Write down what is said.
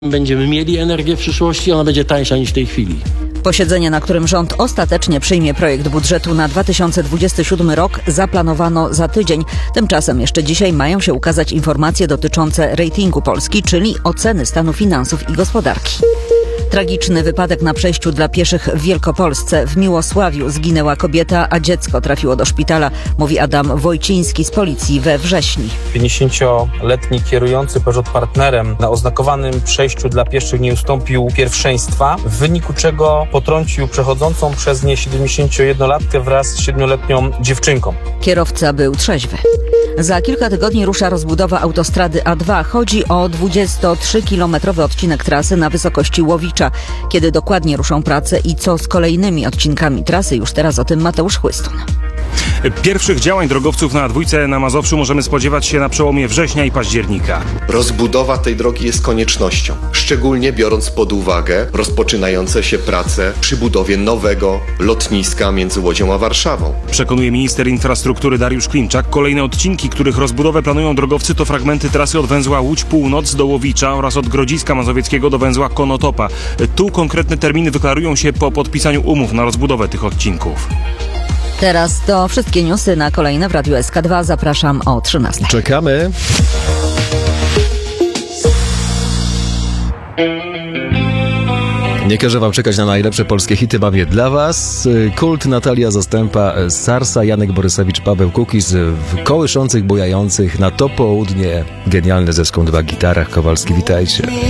Będziemy mieli energię w przyszłości, ona będzie tańsza niż w tej chwili. Posiedzenie, na którym rząd ostatecznie przyjmie projekt budżetu na 2027 rok, zaplanowano za tydzień. Tymczasem jeszcze dzisiaj mają się ukazać informacje dotyczące ratingu Polski, czyli oceny stanu finansów i gospodarki. Tragiczny wypadek na przejściu dla pieszych w Wielkopolsce. W Miłosławiu zginęła kobieta, a dziecko trafiło do szpitala, mówi Adam Wojciński z policji we Wrześni. 50-letni kierujący Peugeot Partnerem na oznakowanym przejściu dla pieszych nie ustąpił pierwszeństwa, w wyniku czego potrącił przechodzącą przez nie 71-latkę wraz z 7-letnią dziewczynką. Kierowca był trzeźwy. Za kilka tygodni rusza rozbudowa autostrady A2. Chodzi o 23-kilometrowy odcinek trasy na wysokości Łowicza. Kiedy dokładnie ruszą prace i co z kolejnymi odcinkami trasy, już teraz o tym Mateusz Chłystun. Pierwszych działań drogowców na A2 na Mazowszu możemy spodziewać się na przełomie września i października. Rozbudowa tej drogi jest koniecznością, szczególnie biorąc pod uwagę rozpoczynające się prace przy budowie nowego lotniska między Łodzią a Warszawą. Przekonuje minister infrastruktury Dariusz Klimczak. Kolejne odcinki, których rozbudowę planują drogowcy, to fragmenty trasy od węzła Łódź Północ do Łowicza oraz od Grodziska Mazowieckiego do węzła Konotopa. Tu konkretne terminy wyklarują się po podpisaniu umów na rozbudowę tych odcinków. Teraz to wszystkie newsy na kolejne w Radiu SK2. Zapraszam o 13:00. Czekamy. Nie każę wam czekać na najlepsze polskie hity, mam je dla was. Kult, Natalia Zastępa, Sarsa, Janek Borysewicz, Paweł Kukiz w kołyszących, bujających na to południe. Genialny zespół, 2 gitarach. Kowalski, witajcie.